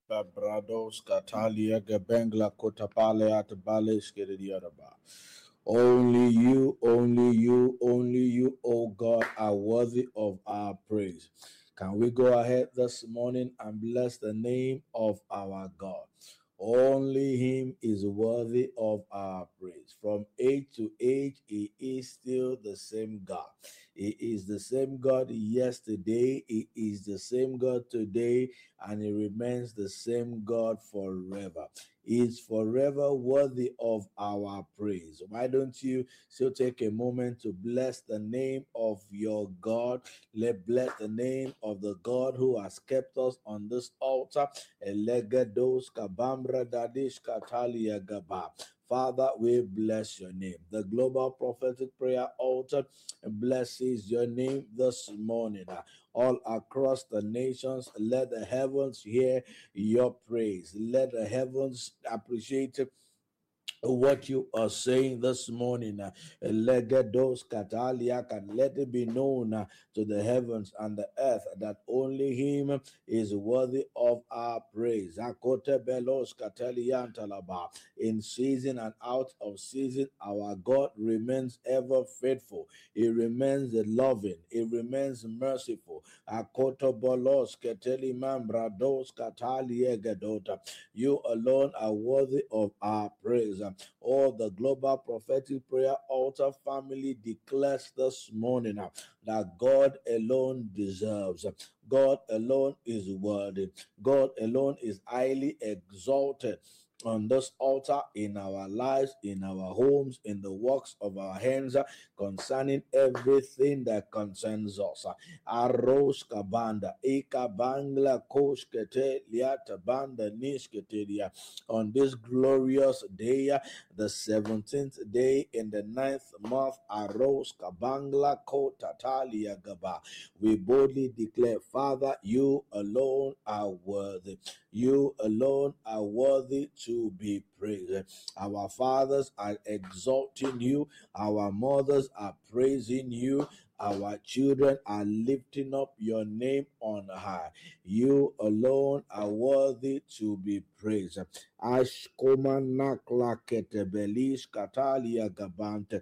Babrados Catalia Gabengla Kotapale at Bales Kediaraba. Only you, only you, only you, oh God, are worthy of our praise. Can we go ahead this morning and bless the name of our God? Only Him is worthy of our praise. From age to age, He is still the same God. He is the same God yesterday, He is the same God today, and He remains the same God forever. He is forever worthy of our praise. Why don't you still take a moment to bless the name of your God? Let's bless the name of the God who has kept us on this altar. Elegedos kabambra dadish katalia gaba. Father, we bless your name. The Global Prophetic Prayer Altar blesses your name this morning. All across the nations, let the heavens hear your praise. Let the heavens appreciate what you are saying this morning. Legedos Katalia, can let it be known to the heavens and the earth that only Him is worthy of our praise. Akote Belos Katalian Talaba. In season and out of season, our God remains ever faithful. He remains loving. He remains merciful. Akoto Bolos Keteli Mambrados Katalia Gedota. You alone are worthy of our praise. All the Global Prophetic Prayer Altar family declares this morning that God alone deserves. God alone is worthy. God alone is highly exalted on this altar, in our lives, in our homes, in the works of our hands, concerning everything that concerns us. Aros kabanda, ikabangla koshkete liata banda nishketelia. On this glorious day, the 17th day in the 9th month, Aros kabangla ko tatalia gaba. We boldly declare, Father, you alone are worthy. You alone are worthy to be praised. Our fathers are exalting you. Our mothers are praising you. Our children are lifting up your name on high. You alone are worthy to be praised. Ashkoma nakla ketebelish katalia gabante.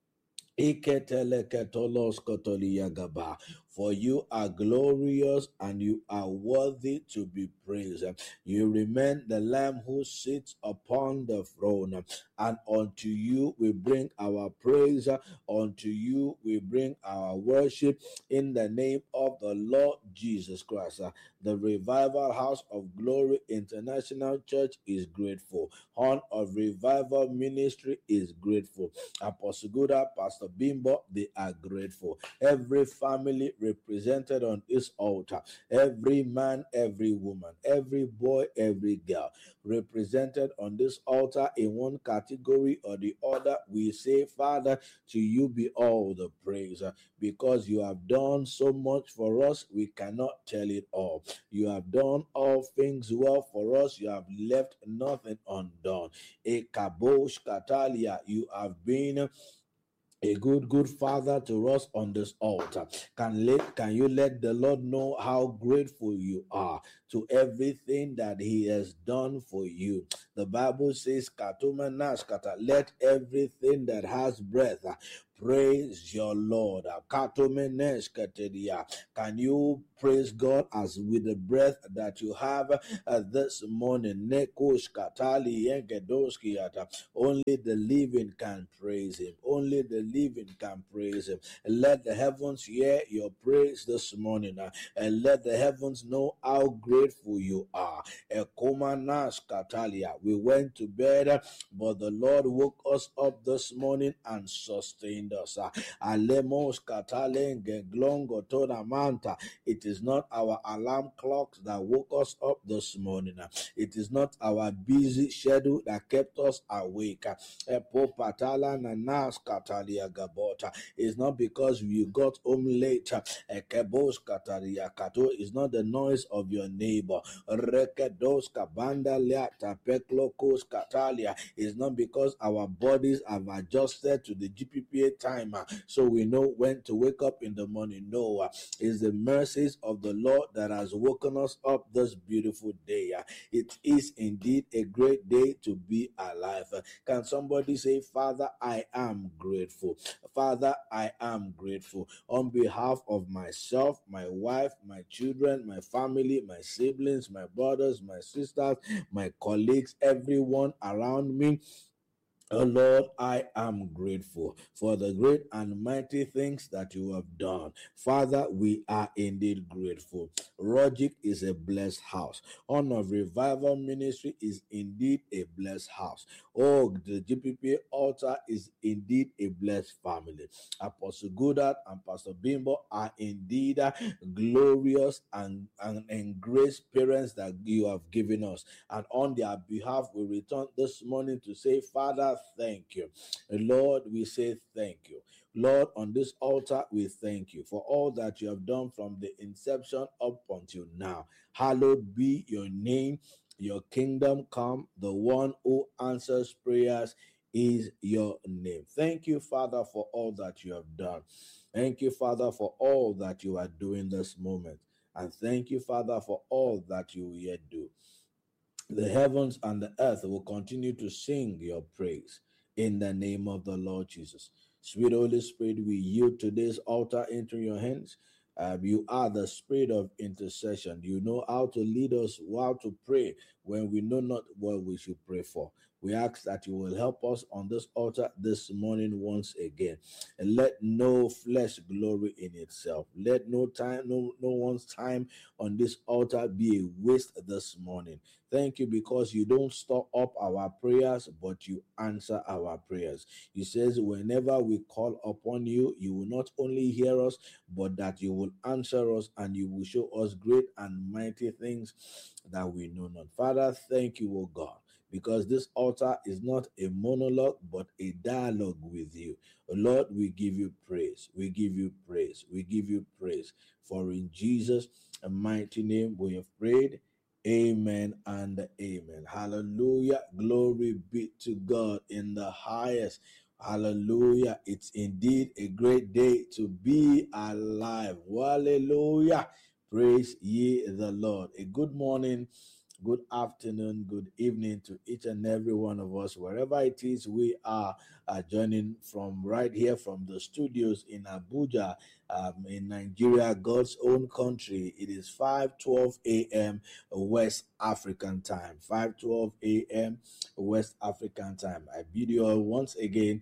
For you are glorious and you are worthy to be praised. You remain the Lamb who sits upon the throne, and unto you we bring our praise, unto you we bring our worship in the name of the Lord Jesus Christ. The Revival House of Glory International Church is grateful. Horn of Revival Ministry is grateful. Apostle Guda, Pastor Bimbo, they are grateful. Every family represented on this altar, every man, every woman, every boy, every girl represented on this altar in one category or the other, we say, Father, to you be all the praise, because you have done so much for us, we cannot tell it all. You have done all things well for us, you have left nothing undone. Ekabosh Katalia, you have been a good father to us on this altar. Can you let the Lord know how grateful you are to everything that He has done for you? The Bible says, "Katuma nashkata," let everything that has breath praise your Lord. Katume neshkatedia. Can you praise God as with the breath that you have this morning? Nekosh katali yengedoskiata. Only the living can praise Him. Only the living can praise Him. And let the heavens hear your praise this morning, and let the heavens know how grateful you are. Ekomanash katalia. We went to bed, but the Lord woke us up this morning and sustained us. Alemos katalenge glongo toda manta. It is not our alarm clocks that woke us up this morning. It is not our busy schedule that kept us awake. It's not because you got home late. It's not the noise of your neighbor. Rekedos kabanda liata peklokos katalia. It's not because our bodies have adjusted to the GPPA timer, so we know when to wake up in the morning. No, it's the mercies of the Lord that has woken us up this beautiful day. It is indeed a great day to be alive. Can somebody say, Father, I am grateful. Father, I am grateful on behalf of myself, my wife, my children, my family, my siblings, my brothers, my sisters, my colleagues, everyone around me. Oh Lord, I am grateful for the great and mighty things that you have done. Father, we are indeed grateful. Rogic is a blessed house. Honor of Revival Ministry is indeed a blessed house. Oh, the GPP altar is indeed a blessed family. Apostle Goddard and Pastor Bimbo are indeed glorious and grace parents that you have given us. And on their behalf, we return this morning to say, Father, thank you. Lord, we say thank you. Lord, on this altar, we thank you for all that you have done from the inception up until now. Hallowed be your name. Your kingdom come. The one who answers prayers is your name. Thank you, Father, for all that you have done. Thank you, Father, for all that you are doing this moment. And thank you, Father, for all that you will yet do. The heavens and the earth will continue to sing your praise in the name of the Lord Jesus. Sweet Holy Spirit, we yield today's altar into your hands. You are the spirit of intercession. You know how to lead us, how to pray when we know not what we should pray for. We ask that you will help us on this altar this morning once again. And let no flesh glory in itself. Let no one's time on this altar be a waste this morning. Thank you because you don't store up our prayers, but you answer our prayers. You says whenever we call upon you, you will not only hear us, but that you will answer us and you will show us great and mighty things that we know not. Father, thank you, O God, because this altar is not a monologue, but a dialogue with you. Lord, we give you praise. We give you praise. We give you praise. For in Jesus' mighty name we have prayed. Amen and amen. Hallelujah. Glory be to God in the highest. Hallelujah. It's indeed a great day to be alive. Hallelujah. Praise ye the Lord. A good morning, good afternoon, good evening to each and every one of us, wherever it is we are joining from right here from the studios in Abuja, in Nigeria, God's own country. It is 5:12 a.m. West African time. 5:12 a.m. West African time. I bid you all once again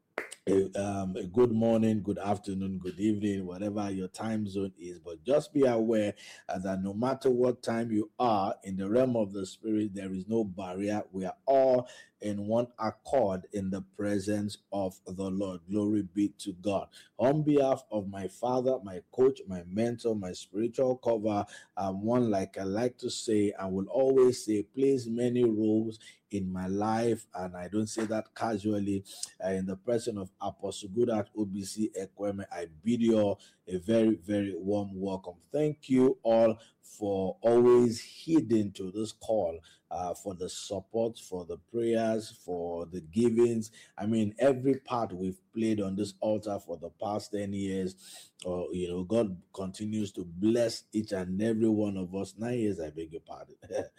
a good morning, good afternoon, good evening, whatever your time zone is. But just be aware that no matter what time you are in the realm of the spirit, there is no barrier. We are all in one accord in the presence of the Lord. Glory be to God. On behalf of my father, my coach, my mentor, my spiritual cover, one like I like to say and will always say, plays many roles in my life, and I don't say that casually. In the presence of Apostle Goodart OBC Ekweme, I bid you all a very, very warm welcome. Thank you all for always heeding to this call, for the support, for the prayers, for the givings. I mean, every part we've played on this altar for the past 10 years, God continues to bless each and every one of us. 9 years, I beg your pardon.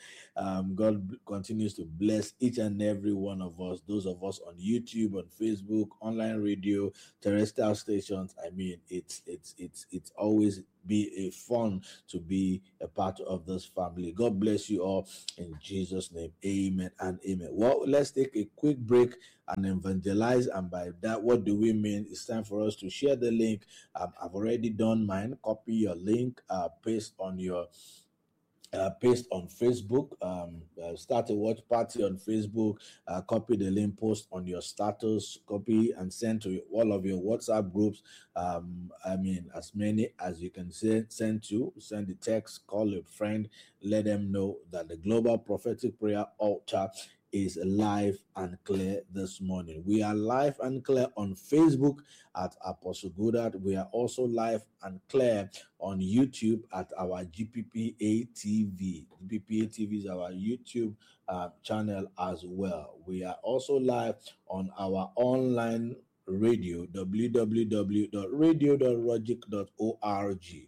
God continues to bless each and every one of us, those of us on YouTube, on Facebook, online radio, terrestrial stations. I mean, it's always be a fun to be a part of this family. God bless you all in Jesus' name. Amen and amen. Well, let's take a quick break and evangelize. And by that, what do we mean? It's time for us to share the link. I've already done mine. Copy your link, paste on Facebook, start a watch party on Facebook, copy the link, post on your status, copy and send to all of your WhatsApp groups. As many as you can send the text, call a friend, let them know that the Global Prophetic Prayer Altar is live and clear this morning. We are live and clear on Facebook at Apostle Goddard. We are also live and clear on YouTube at our GPPA TV. GPPA TV is our YouTube channel as well. We are also live on our online radio, www.radio.logic.org.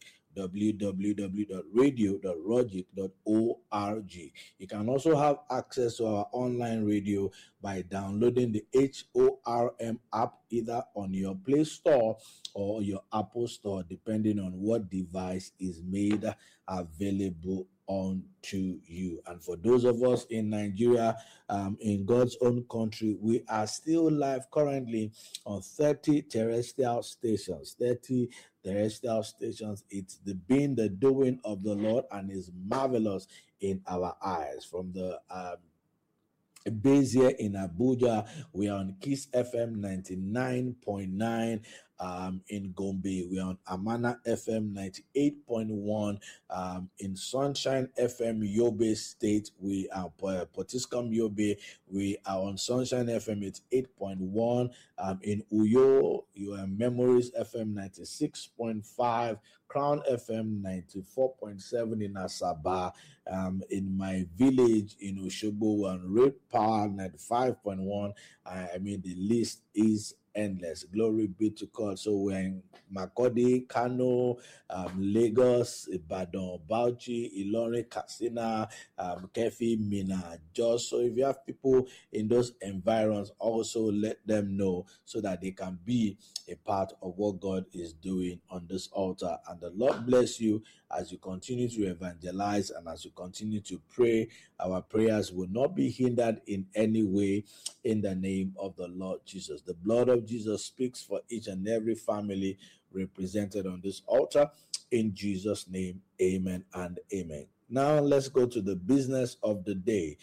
www.radio.logic.org. You can also have access to our online radio by downloading the HORM app either on your Play Store or your Apple Store, depending on what device is made available unto you. And for those of us in Nigeria, in God's own country, we are still live currently on 30 terrestrial stations. 30 terrestrial stations. It's been the doing of the Lord and is marvelous in our eyes. From the base here in Abuja, we are on Kiss FM 99.9. In Gombe, we are on Amana FM 98.1. In Sunshine FM Yobe State, we are Potiskum Yobe, we are on Sunshine FM, it's 8.1. In Uyo, you are Memories FM 96.5, Crown FM 94.7 in Asaba. In my village in Oshobo, on Red Power 95.1. I mean, the list is endless. Glory be to God. So we're in Makodi, Kano, Lagos, Ibadan, Bauchi, Ilorin, Katsina, Kefi, Mina, Jos. So if you have people in those environs, also let them know so that they can be a part of what God is doing on this altar. And the Lord bless you as you continue to evangelize and as you continue to pray. Our prayers will not be hindered in any way in the name of the Lord Jesus. The blood of Jesus speaks for each and every family represented on this altar. In Jesus' name, amen and amen. Now let's go to the business of the day.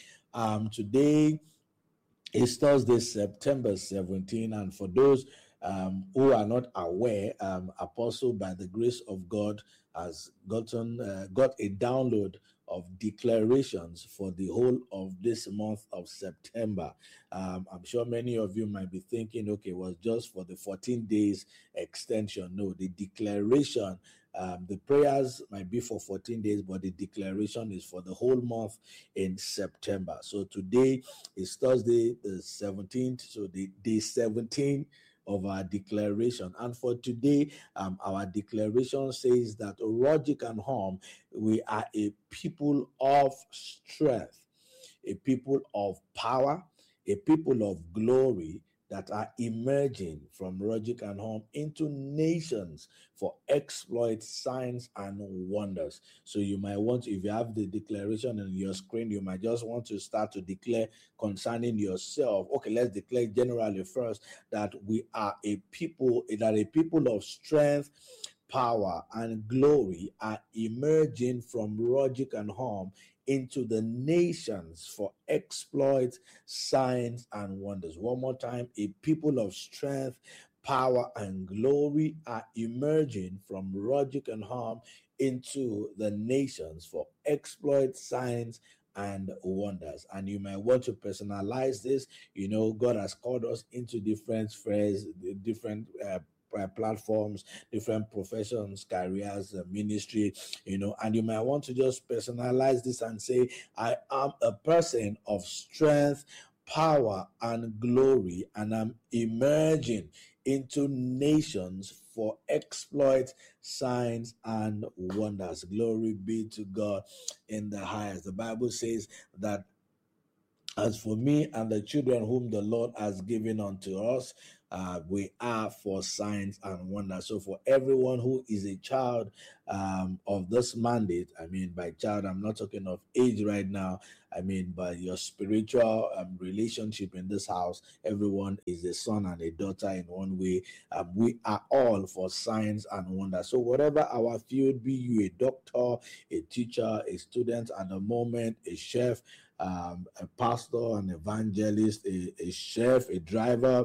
Today is Thursday, September 17, and for those who are not aware, Apostle, by the grace of God, has got a download of declarations for the whole of this month of September. I'm sure many of you might be thinking, okay, it was just for the 14 days extension. No, the declaration, the prayers might be for 14 days, but the declaration is for the whole month in September. So today is Thursday, the 17th, so the day 17 of our declaration. And for today, our declaration says that Logic and Home, we are a people of strength, a people of power, a people of glory that are emerging from Logic and Home into nations for exploits, signs, and wonders. So you might want to, if you have the declaration on your screen, you might just want to start to declare concerning yourself. Okay, let's declare generally first that we are a people, that a people of strength, power, and glory are emerging from Logic and Home into the nations for exploits, signs, and wonders. One more time, a people of strength, power, and glory are emerging from Logic and Home into the nations for exploits, signs, and wonders. And you might want to personalize this. You know, God has called us into different spheres, different platforms, different professions, careers, ministry, you know, and you might want to just personalize this and say, I am a person of strength, power, and glory, and I'm emerging into nations for exploits, signs, and wonders. Glory be to God in the highest. The Bible says that as for me and the children whom the Lord has given unto us, we are for signs and wonders. So for everyone who is a child of this mandate, I mean, by child, I'm not talking of age right now. I mean, by your spiritual relationship in this house, everyone is a son and a daughter in one way. We are all for signs and wonders. So whatever our field, be you a doctor, a teacher, a student at the moment, a chef, a pastor, an evangelist, a chef, a driver,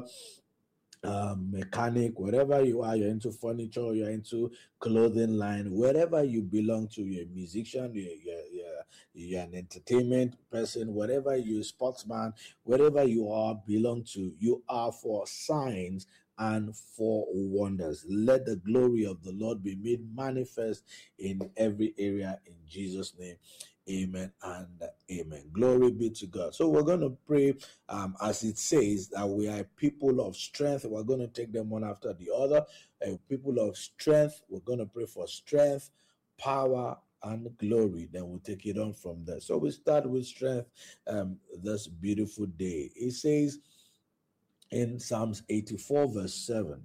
mechanic, wherever you are, you're into furniture, you're into clothing line, wherever you belong to, you're a musician, you're an entertainment person, whatever you sportsman, whatever you are belong to, you are for signs and for wonders. Let the glory of the Lord be made manifest in every area in Jesus' name. Amen and amen. Glory be to God. So we're going to pray as it says that we are people of strength. We're going to take them one after the other. People of strength. We're going to pray for strength, power, and glory. Then we'll take it on from there. So we start with strength this beautiful day. It says in Psalms 84 verse 7,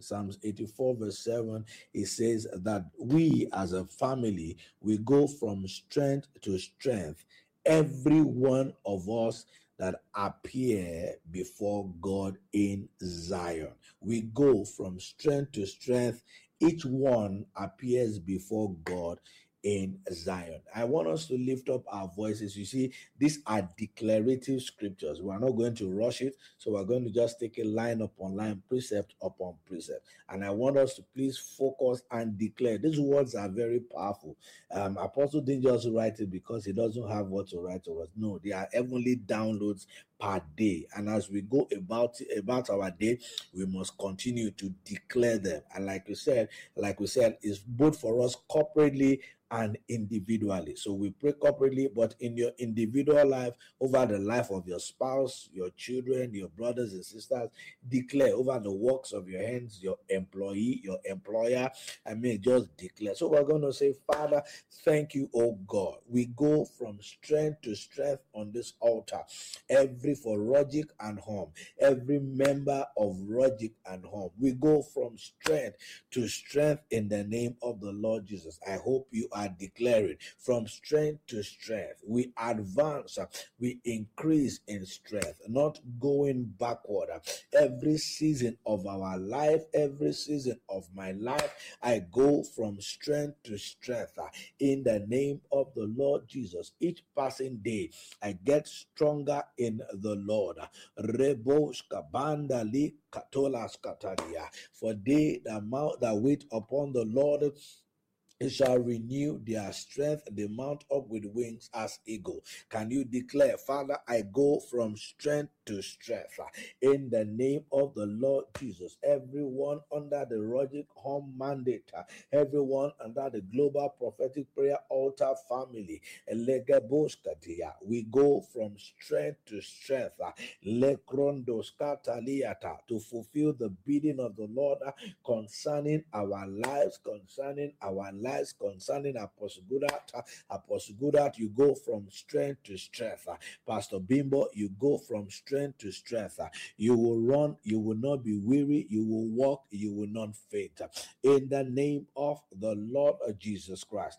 it says that we as a family, we go from strength to strength, every one of us that appear before God in Zion. We go from strength to strength. Each one appears before God in Zion. I want us to lift up our voices. You see, these are declarative scriptures. We're not going to rush it, so we're going to just take a line upon line, precept upon precept. And I want us to please focus and declare. These words are very powerful. Apostle didn't just write it because he doesn't have what to write to us. No, they are heavenly downloads per day. And as we go about our day, we must continue to declare them. And like we said, it's both for us corporately and individually. So we pray corporately, but in your individual life, over the life of your spouse, your children, your brothers and sisters, declare over the works of your hands, your employee, your employer. Just declare. So we're going to say, Father, thank you, oh God. We go from strength to strength on this altar. Every for Rogic and Home, every member of Rogic and Home, we go from strength to strength in the name of the Lord Jesus. I hope you are declaring from strength to strength. We advance, we increase in strength, not going backward. Every season of our life, every season of my life, I go from strength to strength in the name of the Lord Jesus. Each passing day, I get stronger in the Lord. For they that wait upon the Lord, it shall renew their strength. They mount up with wings as eagle. Can you declare, Father, I go from strength to strength in the name of the Lord Jesus? Everyone under the Rogic Home mandate, everyone under the Global Prophetic Prayer Altar family, we go from strength to strength to fulfill the bidding of the Lord concerning our lives, concerning Apostle Goodart, you go from strength to strength. Pastor Bimbo, you go from strength to strength. You will run, you will not be weary, you will walk, you will not faint. In the name of the Lord Jesus Christ.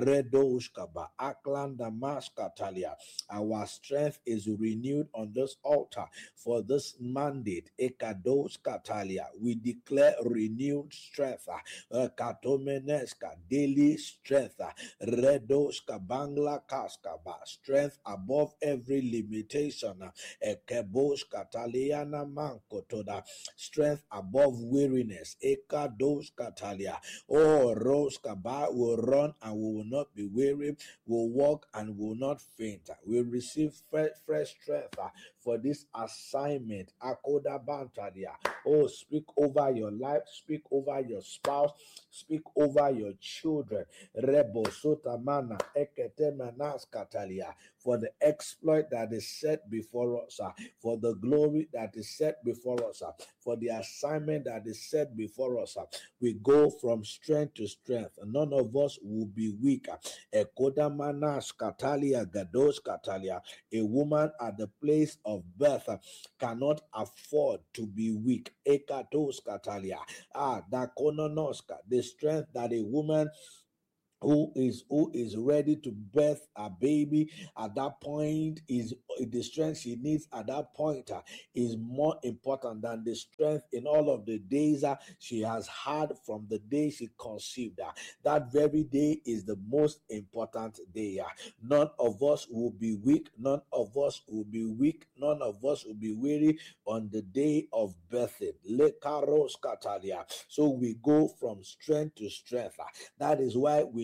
Our strength is renewed on this altar for this mandate. We declare renewed strength. Katomeneska, daily strength. Redoska bangla kaskaba, strength above every limitation. Ekeboska taliana mankotoda, strength above weariness. Ekadoska talia. Oh, Roska ba will run and we will not be weary, will walk and will not faint. We receive fresh strength for this assignment. Akoda bantadia. Oh, speak over your life, speak over your spouse, speak over your children. Rebo sotamana eketemanas katalia. For the exploit that is set before us, for the glory that is set before us, for the assignment that is set before us, we go from strength to strength. None of us will be weak. Ekodamanas katalia gados katalia. A woman at the place of birth cannot afford to be weak. Ekatos katalia. Dakononoska. The strength that a woman who is ready to birth a baby at that point, is the strength she needs at that point is more important than the strength in all of the days she has had from the day she conceived. That very day is the most important day. None of us will be weak, none of us will be weak, none of us will be weary on the day of birthing. So we go from strength to strength. That is why we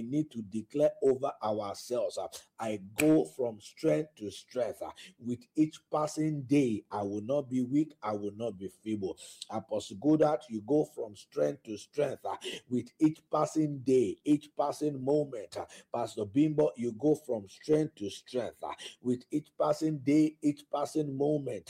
need to declare over ourselves. I go from strength to strength. With each passing day, I will not be weak, I will not be feeble. Apostle Goddard, you go from strength to strength. With each passing day, each passing moment. Pastor Bimbo, you go from strength to strength. With each passing day, each passing moment.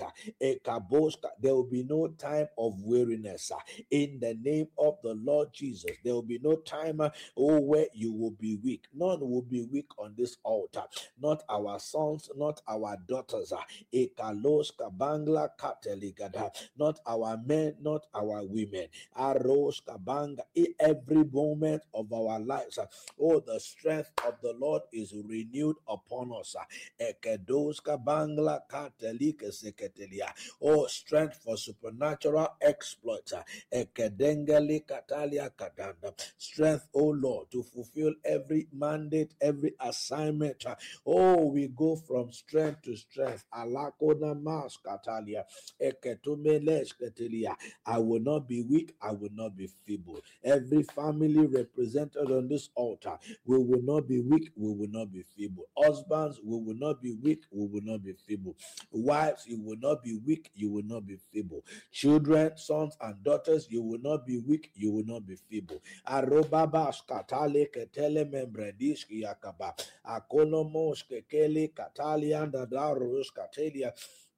There will be no time of weariness. In the name of the Lord Jesus, there will be no time where you will be weak. None will be weak on this altar. Not our sons, not our daughters. Ekalos kabangla kateligada. Not our men, not our women. Aros kabanga. Every moment of our lives. Oh, the strength of the Lord is renewed upon us. Ekedos kabangla katelika seketelia. Oh, strength for supernatural exploits. Ekedengeli katalia kadanda. Strength, oh Lord, to fulfill every mandate, every assignment. Oh, we go from strength to strength. Alakona mas katalia. Eketumelesh ketelia. I will not be weak, I will not be feeble. Every family represented on this altar, we will not be weak, we will not be feeble. Husbands, we will not be weak, we will not be feeble. Wives, you will not be weak, you will not be feeble. Children, sons and daughters, you will not be weak, you will not be feeble. Arobabas katale ketele membrediski yakaba. Akonomos kekele katalianda daros katelia.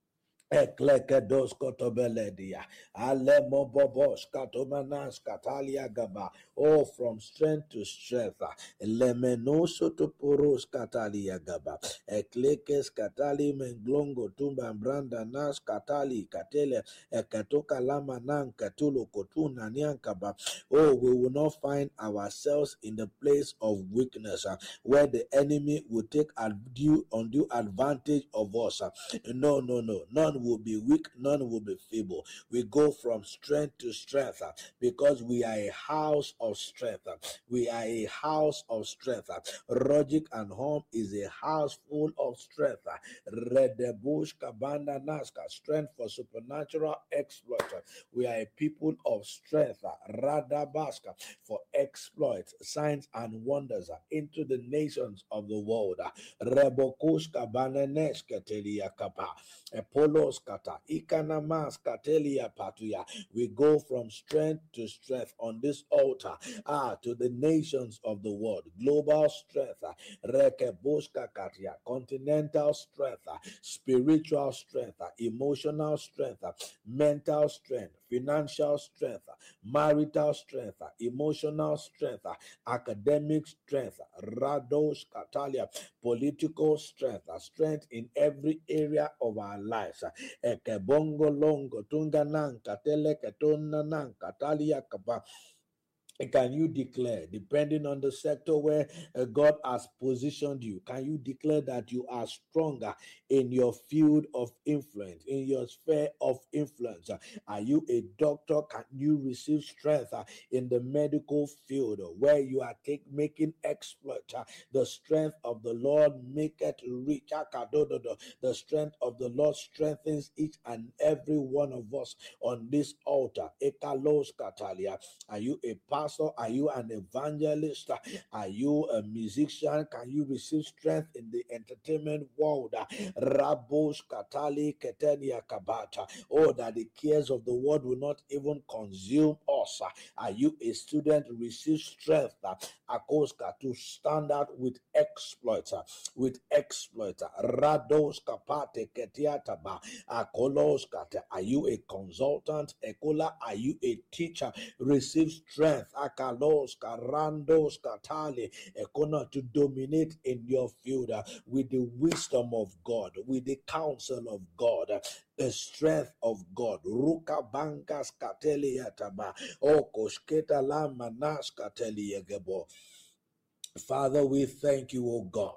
Eklekedos kotobeledia. Alemo bobos katomanas katalia gaba. Oh, from strength to strength. Lemenoso toporos katalia gaba. Eklekes katali menglongo tumba branda nas katali katele. Ekatoka lama nan katulo kotuna nyankaba. Oh, we will not find ourselves in the place of weakness where the enemy will take undue advantage of us. No. None will be weak, none will be feeble. We go from strength to strength because we are a house of strength. We are a house of strength. Rogic and Home is a house full of strength. Redebush Kabanda Naska, strength for supernatural exploit. We are a people of strength. Radabaska, for exploits, signs and wonders into the nations of the world. Rebokush Kabaneneska Telia Kapa. Epolos kata, ikanamas katelia patuya. We go from strength to strength on this altar, to the nations of the world. Global strength, rekeboska katia, continental strength, spiritual strength, emotional strength, mental strength, financial strength, marital strength, emotional strength, academic strength, rados katalia, political strength, strength in every area of our lives. Ekebongo longo tunga nanka tele ketona nanka talia kaba. Can you declare, depending on the sector where God has positioned you, can you declare that you are stronger in your field of influence, in your sphere of influence? Are you a doctor? Can you receive strength in the medical field where you are making exploit? The strength of the Lord maketh rich. The strength of the Lord strengthens each and every one of us on this altar. Ekalos katalia. Are you a pastor? Are you an evangelist? Are you a musician? Can you receive strength in the entertainment world? Rabos katali ketenia kabata. Oh, that the cares of the world will not even consume us. Are you a student? Receive strength akoska to stand out with exploits. Rados kapate ketiataba akolos kate. Are you a consultant? Ekola, are you a teacher? Receive strength akalos karandos katali ekona to dominate in your field with the wisdom of God, with the counsel of God, the strength of God. Ruka bankas kateliataba o kosketa la manas kateliegebo. Father, we thank you, O God.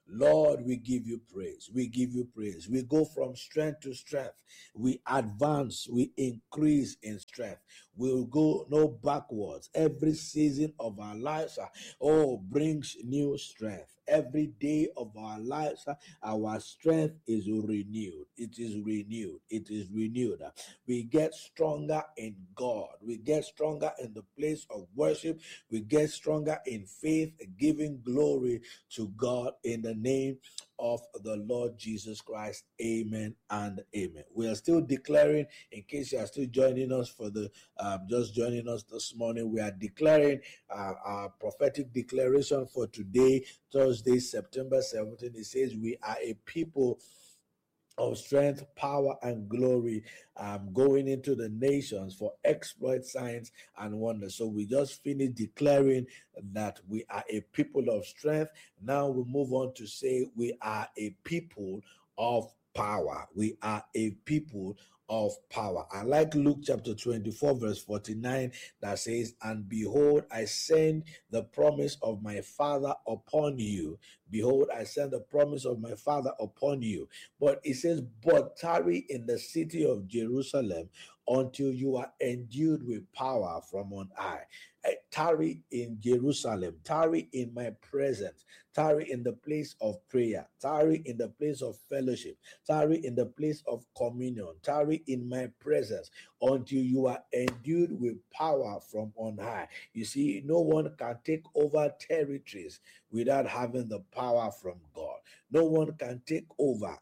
Lord, we give you praise. We give you praise. We go from strength to strength. We advance. We increase in strength. We'll go no backwards. Every season of our lives, brings new strength. Every day of our lives, our strength is renewed. It is renewed. It is renewed. We get stronger in God. We get stronger in the place of worship. We get stronger in faith, giving glory to God in the name of the Lord Jesus Christ. Amen and amen. We are still declaring, in case you are still joining us for the just joining us this morning, we are declaring our prophetic declaration for today, Thursday, September 17th. It says, we are a people of strength, power, and glory, going into the nations for exploit, signs, and wonders. So we just finished declaring that we are a people of strength. Now we move on to say we are a people of power. We are a people of power. I like Luke chapter 24, verse 49, that says, and behold, I send the promise of my Father upon you. Behold, I send the promise of my Father upon you. But it says, but tarry in the city of Jerusalem until you are endued with power from on high. Tarry in Jerusalem, tarry in my presence, tarry in the place of prayer, tarry in the place of fellowship, tarry in the place of communion, tarry in my presence until you are endued with power from on high. You see, no one can take over territories without having the power from God. No one can take over.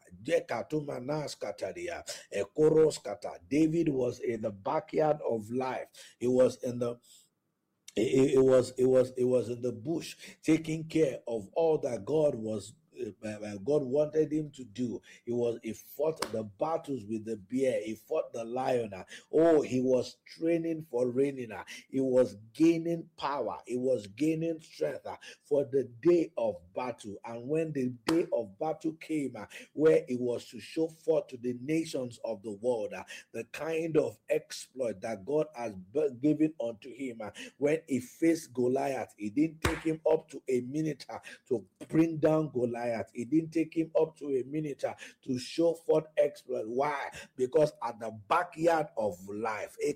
David was in the backyard of life. He was in the it was in the bush, taking care of all that God wanted him to do. He fought the battles with the bear. He fought the lion. He was training for reigning. He was gaining power. He was gaining strength for the day of battle. And when the day of battle came, where it was to show forth to the nations of the world the kind of exploit that God has given unto him, when he faced Goliath, it didn't take him up to a minute to bring down Goliath. It didn't take him up to a minute to show forth exploit. Why? Because at the backyard of life, he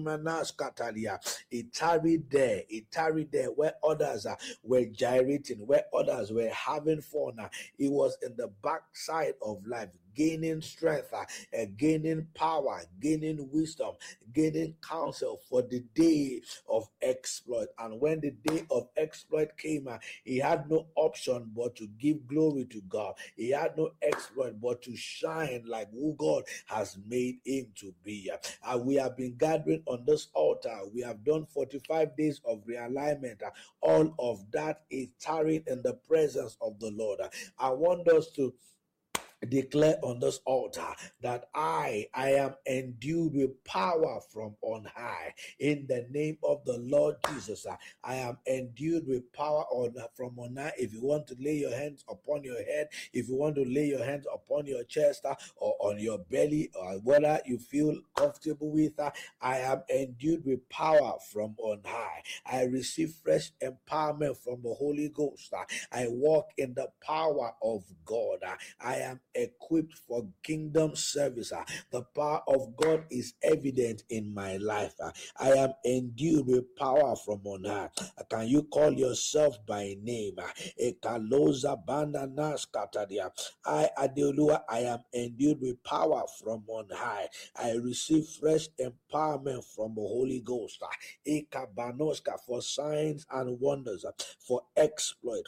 tarried there. He tarried there where others were gyrating, where others were having fun. He was in the backside of life, gaining strength, gaining power, gaining wisdom, gaining counsel for the day of exploit. And when the day of exploit came, he had no option but to give glory to God. He had no exploit but to shine like who God has made him to be. We have been gathering on this altar. We have done 45 days of realignment. All of that is tarrying in the presence of the Lord. I want us to declare on this altar that I am endued with power from on high in the name of the Lord Jesus. I am endued with power from on high. If you want to lay your hands upon your head, if you want to lay your hands upon your chest or on your belly, or whether you feel comfortable with, I am endued with power from on high. I receive fresh empowerment from the Holy Ghost. I walk in the power of God. I am equipped for kingdom service. The power of God is evident in my life. I am endued with power from on high. Can you call yourself by name? Ekaloza bananas katadia. I am endued with power from on high. I receive fresh empowerment from the Holy Ghost. Ekabanoska, for signs and wonders, for exploit.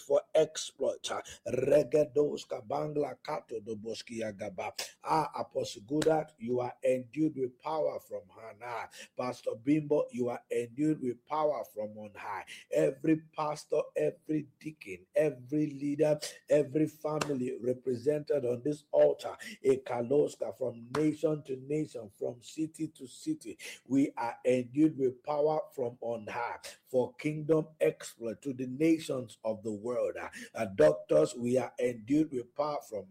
Regedoska bangla kato do boskia gaba. Apostle Goddard, you are endued with power from on high. Pastor Bimbo, you are endued with power from on high. Every pastor, every deacon, every leader, every family represented on this altar, a Kaloska, from nation to nation, from city to city, we are endued with power from on high for kingdom exploit to the nations of the world. Doctors, we are endued with power from on high.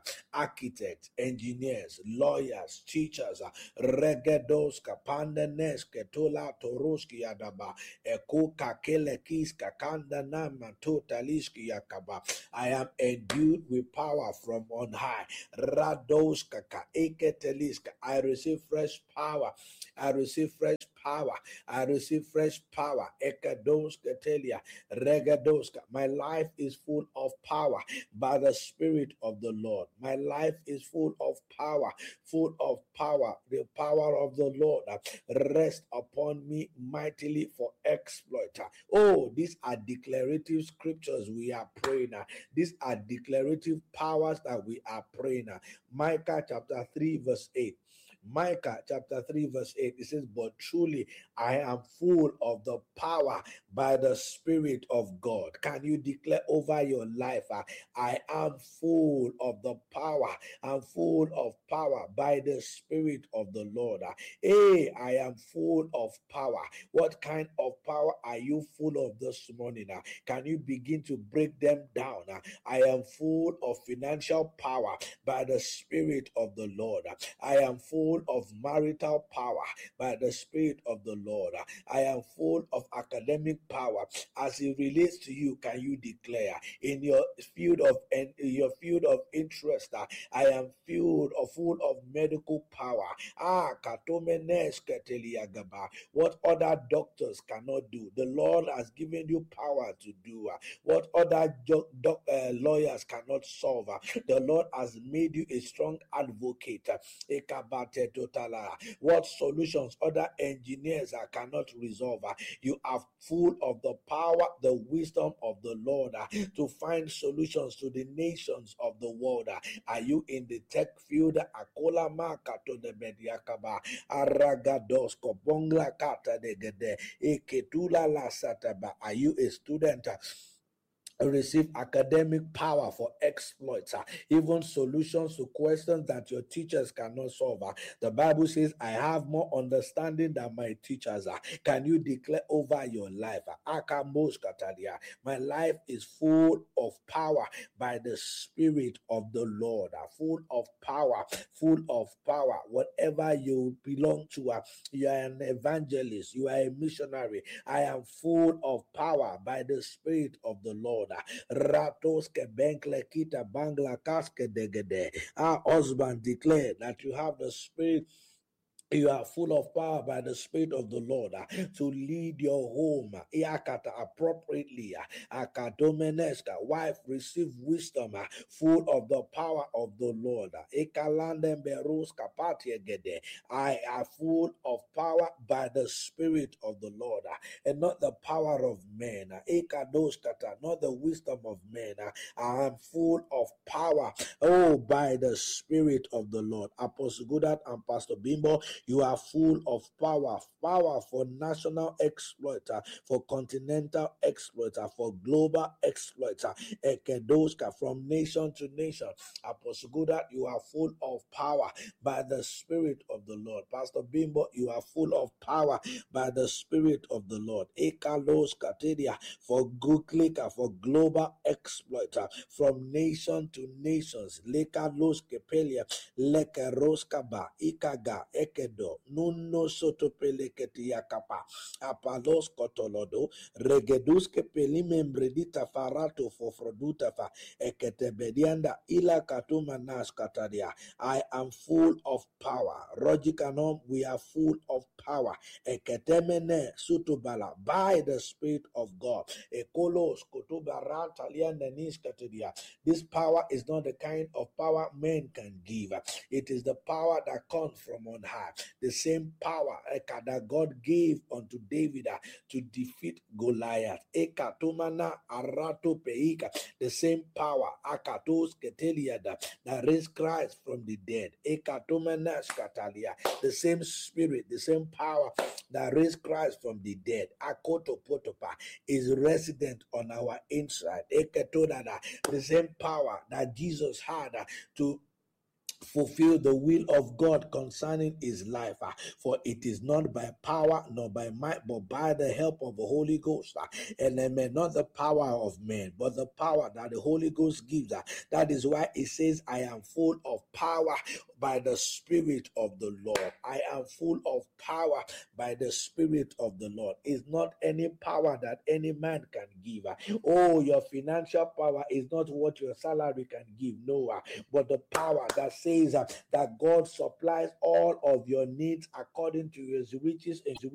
architects, engineers, lawyers, teachers, regedoska, pandaneska, tola toroski yadaba, eko kakelekiska, kandanama, totaliski yakaba. I am endued with power from on high. Radoska ka eketeliska. I receive fresh power. I receive fresh power. I receive fresh power. Ekadoska telia. Regadoska. My life is full of power by the Spirit of the Lord. My life is full of power, full of power. The power of the Lord rest upon me mightily for exploit. Oh, these are declarative scriptures we are praying. These are declarative powers that we are praying. Micah chapter 3 verse 8. Micah chapter 3 verse 8, it says, but truly I am full of the power by the Spirit of God. Can you declare over your life, I am full of the power. I'm full of power by the Spirit of the Lord. Hey, I am full of power. What kind of power are you full of this morning? Can you begin to break them down? I am full of financial power by the Spirit of the Lord. I am full of marital power by the Spirit of the Lord. I am full of academic power. As it relates to you, can you declare in your field of interest? I am full of medical power. What other doctors cannot do, the Lord has given you power to do. What other lawyers cannot solve, the Lord has made you a strong advocate. What solutions other engineers cannot resolve, you are full of the power, the wisdom of the Lord to find solutions to the nations of the world. Are you in the tech field? Akola maka to the mediakaba aragados kobongla kata degede eketula la sataba. Are you a student? Receive academic power for exploits, even solutions to questions that your teachers cannot solve. The Bible says, I have more understanding than my teachers. Can you declare over your life? My life is full of power by the Spirit of the Lord. Full of power, full of power. Whatever you belong to, you are an evangelist, you are a missionary. I am full of power by the Spirit of the Lord. Ratoske benkle kita bangla kaske degede. Our husband declared that you have the Spirit. You are full of power by the Spirit of the Lord to lead your home appropriately. Akadomeneska, wife, receive wisdom, full of the power of the Lord. I am full of power by the Spirit of the Lord, and not the power of men. Not the wisdom of men. I am full of power, by the Spirit of the Lord. Apostle Goodart and Pastor Bimbo, you are full of power for national exploit, for continental exploit, for global exploit, ekedoska, from nation to nation. Apostle Goodart, you are full of power by the Spirit of the Lord. Pastor Bimbo, you are full of power by the Spirit of the Lord. Ekalos katedia, for good clicker, for global exploit, from nation to nations. Lekalos kepelia, lekeroskaba, ikaga, ekedo, nuno sotopeleketi yakapa, apalos kotolodo, regeduske pelimembredita farato fofroduta fa, eketebedianda ila katuma nas katadia. I am full of power. Rojikanom, we are full of power. Eketemene sutubala, by the Spirit of God. Ekolos kotubarata liandenis katadia. This power is not the kind of power men can give. It is the power that comes from on high. The same power that God gave unto David to defeat Goliath. Ekatumana arato peika. The same power akatos keteliada that raised Christ from the dead. Ekatumana skatalia. The same spirit, the same power that raised Christ from the dead. Akoto potopa is resident on our inside. Eketodada. The same power that Jesus had to fulfill the will of God concerning his life. For it is not by power nor by might, but by the help of the Holy Ghost. And amen. Not the power of men, but the power that the Holy Ghost gives. That is why it says, I am full of power by the Spirit of the Lord. I am full of power by the Spirit of the Lord. It's not any power that any man can give. Oh, your financial power is not what your salary can give. No, but the power that says that God supplies all of your needs according to his riches and